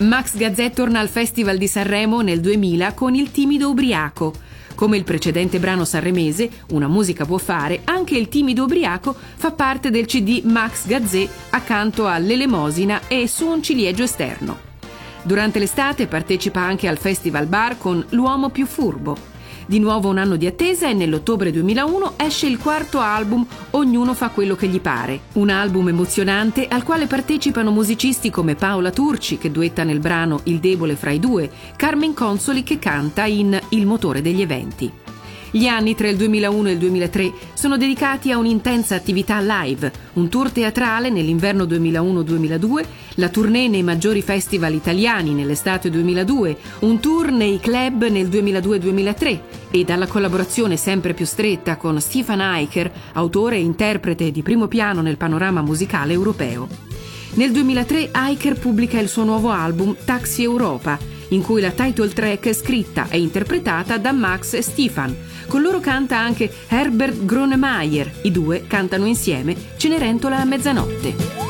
Max Gazzè torna al Festival di Sanremo nel 2000 con Il timido ubriaco. Come il precedente brano sanremese, Una musica può fare, anche Il timido ubriaco fa parte del CD Max Gazzè accanto a L'Elemosina e Su un ciliegio esterno. Durante l'estate partecipa anche al Festival Bar con L'uomo più furbo. Di nuovo un anno di attesa e nell'ottobre 2001 esce il quarto album Ognuno fa quello che gli pare, un album emozionante al quale partecipano musicisti come Paola Turci, che duetta nel brano Il debole fra i due, Carmen Consoli, che canta in Il motore degli eventi. Gli anni tra il 2001 e il 2003 sono dedicati a un'intensa attività live, un tour teatrale nell'inverno 2001-2002, la tournée nei maggiori festival italiani nell'estate 2002, un tour nei club nel 2002-2003 e dalla collaborazione sempre più stretta con Stefan Eicher, autore e interprete di primo piano nel panorama musicale europeo. Nel 2003 Eicher pubblica il suo nuovo album Taxi Europa, in cui la title track è scritta e interpretata da Max e Stefan. Con loro canta anche Herbert Grönemeyer. I due cantano insieme Cenerentola a mezzanotte.